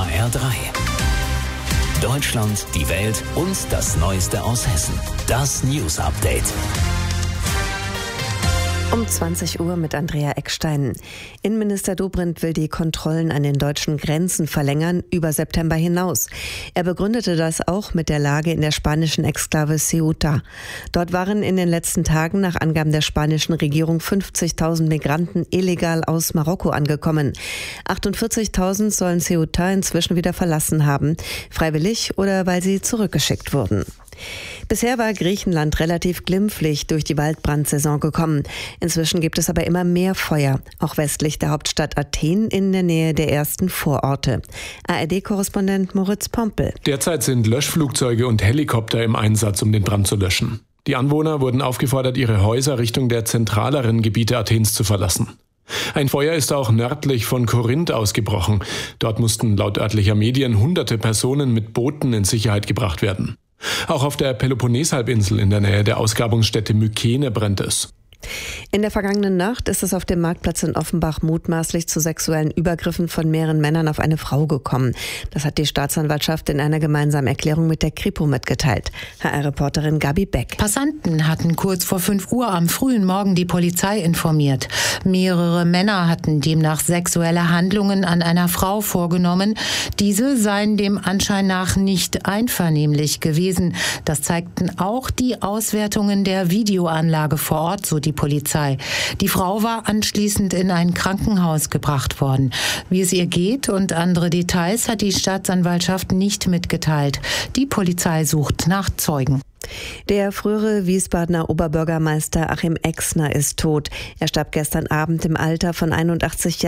HR3. Deutschland, die Welt und das Neueste aus Hessen. Das News Update. Um 20 Uhr mit Andrea Eckstein. Innenminister Dobrindt will die Kontrollen an den deutschen Grenzen verlängern über September hinaus. Er begründete das auch mit der Lage in der spanischen Exklave Ceuta. Dort waren in den letzten Tagen nach Angaben der spanischen Regierung 50.000 Migranten illegal aus Marokko angekommen. 48.000 sollen Ceuta inzwischen wieder verlassen haben, freiwillig oder weil sie zurückgeschickt wurden. Bisher war Griechenland relativ glimpflich durch die Waldbrandsaison gekommen. Inzwischen gibt es aber immer mehr Feuer, auch westlich der Hauptstadt Athen in der Nähe der ersten Vororte. ARD-Korrespondent Moritz Pompel. Derzeit sind Löschflugzeuge und Helikopter im Einsatz, um den Brand zu löschen. Die Anwohner wurden aufgefordert, ihre Häuser Richtung der zentraleren Gebiete Athens zu verlassen. Ein Feuer ist auch nördlich von Korinth ausgebrochen. Dort mussten laut örtlicher Medien hunderte Personen mit Booten in Sicherheit gebracht werden. Auch auf der Peloponnes-Halbinsel in der Nähe der Ausgrabungsstätte Mykene brennt es. In der vergangenen Nacht ist es auf dem Marktplatz in Offenbach mutmaßlich zu sexuellen Übergriffen von mehreren Männern auf eine Frau gekommen. Das hat die Staatsanwaltschaft in einer gemeinsamen Erklärung mit der Kripo mitgeteilt. HR-Reporterin Gabi Beck. Passanten hatten kurz vor 5 Uhr am frühen Morgen die Polizei informiert. Mehrere Männer hatten demnach sexuelle Handlungen an einer Frau vorgenommen. Diese seien dem Anschein nach nicht einvernehmlich gewesen. Das zeigten auch die Auswertungen der Videoanlage vor Ort, so die Polizei. Die Frau war anschließend in ein Krankenhaus gebracht worden. Wie es ihr geht und andere Details hat die Staatsanwaltschaft nicht mitgeteilt. Die Polizei sucht nach Zeugen. Der frühere Wiesbadener Oberbürgermeister Achim Exner ist tot. Er starb gestern Abend im Alter von 81 Jahren.